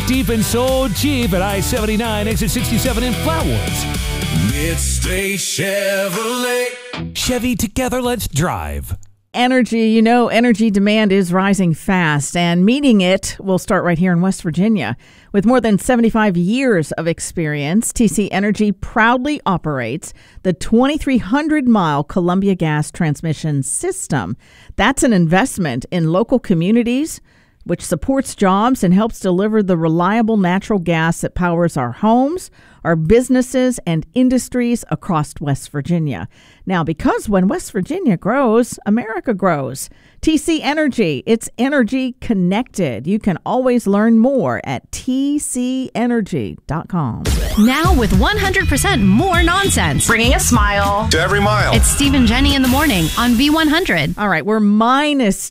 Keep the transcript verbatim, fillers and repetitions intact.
steep and so cheap at I seventy-nine, exit sixty-seven in Flatwoods. Midstate Chevrolet. Chevy, together, let's drive. Energy, you know, energy demand is rising fast, and meeting it will start right here in West Virginia. With more than seventy-five years of experience, T C Energy proudly operates the twenty-three hundred mile Columbia Gas transmission system. That's an investment in local communities, which supports jobs and helps deliver the reliable natural gas that powers our homes, our businesses, and industries across West Virginia. Now, because when West Virginia grows, America grows. T C Energy, it's energy connected. You can always learn more at T C energy dot com. Now with one hundred percent more nonsense. Bringing a smile To every mile. It's Steve and Jenny in the morning on V one hundred. All right, we're minus